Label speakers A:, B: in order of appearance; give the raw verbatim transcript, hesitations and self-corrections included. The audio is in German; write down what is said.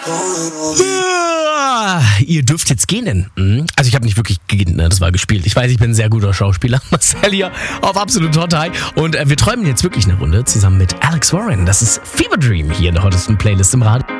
A: Ah, ihr dürft jetzt gehen. Hm? Also ich habe nicht wirklich gegeben, ne? Das war gespielt. Ich weiß, ich bin ein sehr guter Schauspieler. Marcel hier auf Absolut Hot High. Und äh, wir träumen jetzt wirklich eine Runde zusammen mit Alex Warren. Das ist Fever Dream hier in der hottesten Playlist im Radio.